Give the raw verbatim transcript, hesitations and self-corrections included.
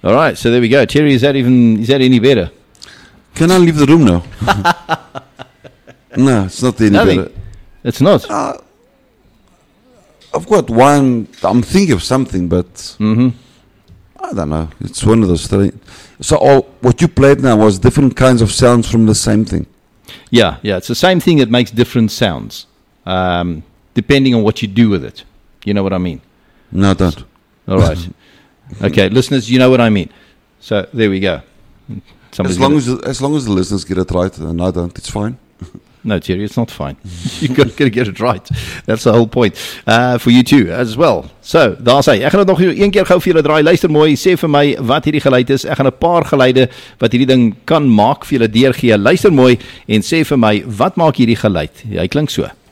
All right, so there we go. Terry, is that even is that any better? Can I leave the room now? No, it's not any Nothing. better. It's not. Uh, I've got one. I'm thinking of something, but Mm-hmm. I don't know. It's one of those things. So all, what you played now was different kinds of sounds from the same thing. Yeah, yeah. It's the same thing that makes different sounds, um, depending on what you do with it. You know what I mean? No, I don't. All right. Okay, listeners, you know what I mean. So there we go. Somebody's As long gonna- as as long as the listeners get it right, and I don't, it's fine. No, Terry, it's not fine. You've got to get it right. That's the whole point. Uh, for you too, as well. So, daar sê, ek gaan het nog een keer gou vir julle draai. Luister mooi, sê vir my wat hierdie geluid is. Ek gaan 'n paar geluide wat hierdie ding kan maak vir julle deurgee. Luister mooi en sê vir my, wat maak hierdie geluid? Hy klink so.